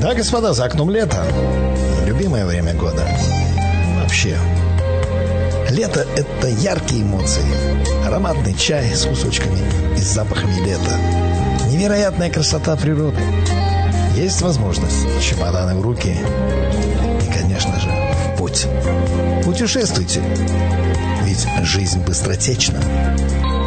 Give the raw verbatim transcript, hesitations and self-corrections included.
Да, господа, за окном лето. Любимое время года. Вообще. Лето – это яркие эмоции. Ароматный чай с кусочками и с запахами лета. Невероятная красота природы. Есть возможность. Чемоданы в руки. И, конечно же, в путь. Путешествуйте. Ведь жизнь быстротечна.